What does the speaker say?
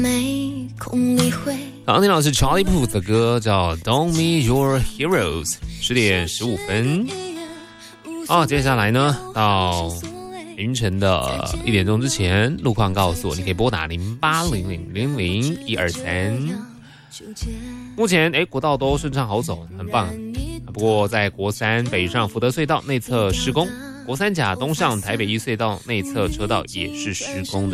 刚听到是 Charlie Puth 的歌，叫 Don't Meet Your Heroes。10点15分。接下来呢，到凌晨的1点钟之前，路况告诉我，你可以拨打0800000123。目前国道都顺畅好走，很棒。不过在国三北上福德隧道内侧施工，国三甲东上台北一隧道内侧车道也是施工的。